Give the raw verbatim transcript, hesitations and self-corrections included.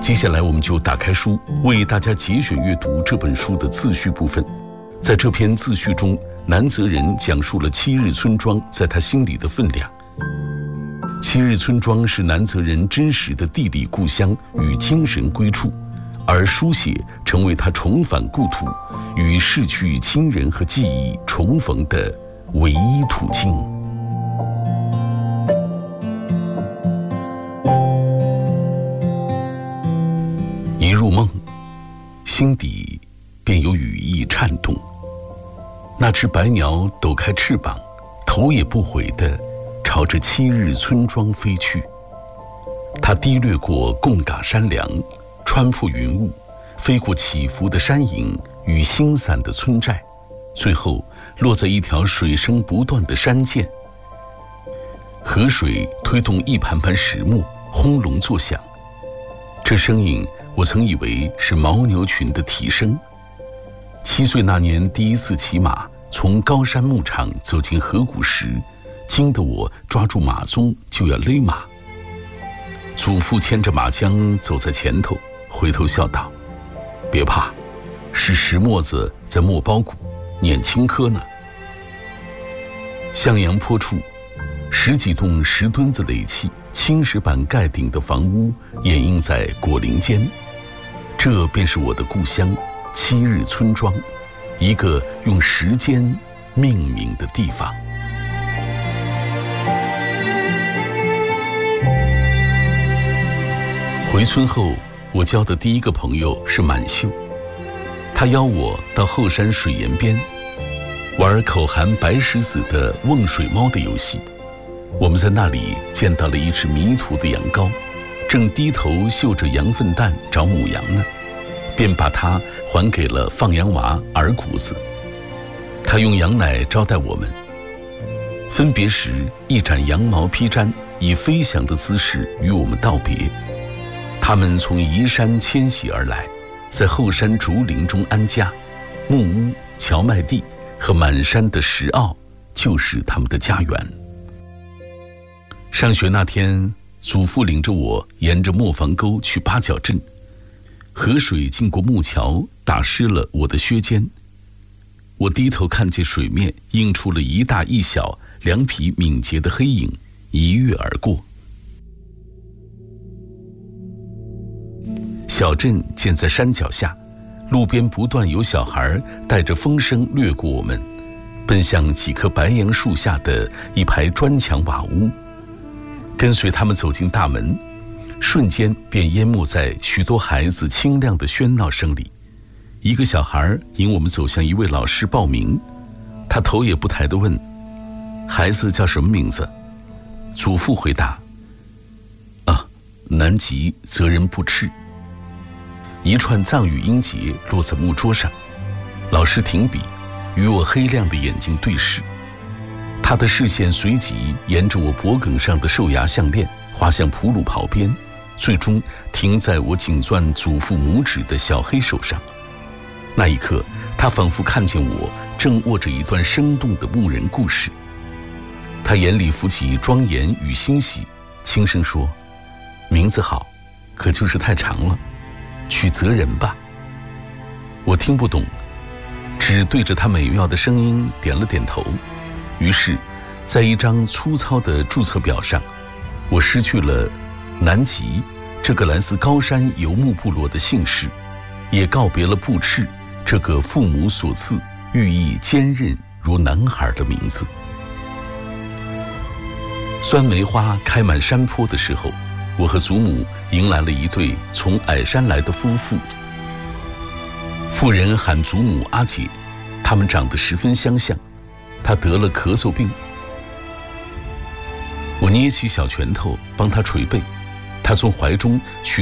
接下来我们就打开书，为大家节选阅读这本书的自序部分。在这篇自序中，南泽人讲述了七日村庄在他心里的分量。七日村庄是南泽人真实的地理故乡与精神归处，而书写成为他重返故土与逝去亲人和记忆重逢的唯一途径。一入梦，心底便有羽翼颤动。那只白鸟抖开翅膀，头也不回地朝着七日村庄飞去。它低掠过贡嘎山梁，穿破云雾，飞过起伏的山影与星散的村寨，最后落在一条水声不断的山涧。河水推动一盘盘石磨，轰隆作响。这声音我曾以为是牦牛群的啼声。七岁那年第一次骑马从高山牧场走进河谷时，惊得我抓住马鬃就要勒马。祖父牵着马缰走在前头，回头笑道：“别怕，是石磨子在磨包谷，碾青稞呢。”向阳坡处，十几栋石墩子垒砌、青石板盖顶的房屋掩映在果林间，这便是我的故乡七日村庄，一个用时间命名的地方。回村后，我交的第一个朋友是满秀，他邀我到后山水岩边玩口含白石子的瓮水猫的游戏。我们在那里见到了一只迷途的羊羔，正低头嗅着羊粪蛋找母羊呢，便把它还给了放羊娃耳骨子。他用羊奶招待我们。分别时，一盏羊毛披毡以飞翔的姿势与我们道别。他们从移山迁徙而来，在后山竹林中安家，木屋、荞麦地和满山的石坳就是他们的家园。上学那天，祖父领着我沿着磨坊沟去八角镇，河水经过木桥，打湿了我的靴尖。我低头看见水面映出了一大一小两匹敏捷的黑影，一跃而过。小镇建在山脚下，路边不断有小孩带着风声掠过我们，奔向几棵白杨树下的一排砖墙瓦屋。跟随他们走进大门，瞬间便淹没在许多孩子清亮的喧闹声里。一个小孩引我们走向一位老师报名，他头也不抬地问：“孩子叫什么名字？”祖父回答：“啊，南极责人不赤。”一串藏语音节落在木桌上，老师停笔，与我黑亮的眼睛对视。他的视线随即沿着我脖颈上的兽牙项链滑向普鲁袍边，最终停在我紧攥祖父拇指的小黑手上。那一刻，他仿佛看见我正握着一段生动的牧人故事。他眼里浮起庄严与欣喜，轻声说：“名字好，可就是太长了，取泽人吧。”我听不懂，只对着他美妙的声音点了点头。于是，在一张粗糙的注册表上，我失去了南极这个来自高山游牧部落的姓氏，也告别了不赤这个父母所赐、寓意坚韧如男孩的名字。酸梅花开满山坡的时候，我和祖母迎来了一对从矮山来的夫妇。妇人喊祖母阿姐，他们长得十分相像。她得了咳嗽病，我捏起小拳头帮她捶背，她从怀中取